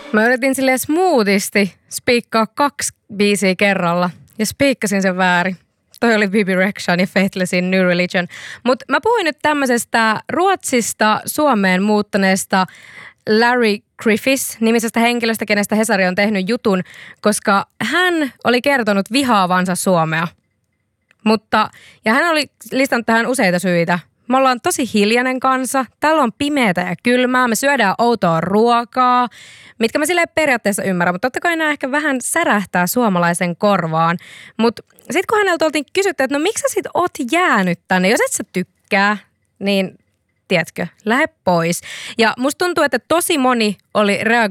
Mä yritin silleen smoothisti spiikkaa 2 biisiä kerralla ja spiikkasin sen väärin. Toi oli Bibi Rexhan ja Faithlessin New Religion. Mutta mä puhuin nyt tämmöisestä Ruotsista Suomeen muuttaneesta Larry Griffiths nimisestä henkilöstä, kenestä Hesari on tehnyt jutun, koska hän oli kertonut vihaavansa Suomea. Ja hän oli listannut tähän useita syitä. Me ollaan tosi hiljainen kansa, täällä on pimeätä ja kylmää, me syödään outoa ruokaa, mitkä mä silleen periaatteessa ymmärrän, mutta totta kai nämä ehkä vähän särähtää suomalaisen korvaan. Mutta sitten kun häneltä oltiin kysytty, että no miksi sä sit oot jäänyt tänne, jos et sä tykkää, niin tiedätkö, lähde pois. Ja musta tuntuu, että tosi moni oli reagoinut